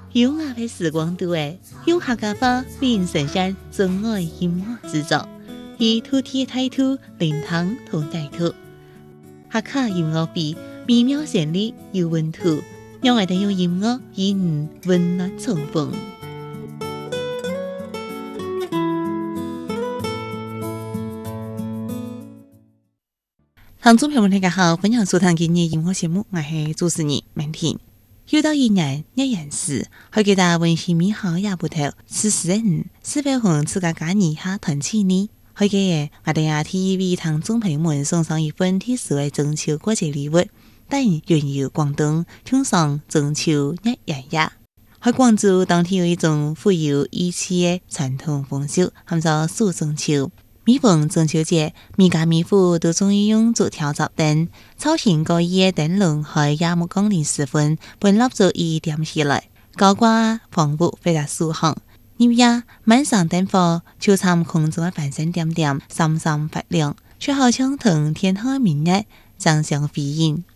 优雅的时光都会用客家话为人呈现真爱音乐制作，以土地态度灵堂同带土，客家音乐比美妙旋律有温度，让我哋用音乐与你温暖重逢。听众朋友们大家好，欢迎收聽今日音樂節目，我係主持人明婷。又到一年一人時，去記得温馨美好也不頭，此時的你是否同自家家人下團聚呢？去記嘅我哋也替為聽眾朋友們送上一份替時為中秋過節禮物，但原有廣東通上中秋一人夜。喺廣州當天有一種富有意義嘅傳統風俗，叫做數中秋。每逢中秋節，每家每戶都鍾意用竹條插燈，操前個夜燈籠喺夜幕降臨時分，本蠟燭一點起來，高掛房屋非常舒行。入夜晚上燈火，就參空中嘅繁星點點，閃閃發亮，卻好像同天空明日，雙雙輝映。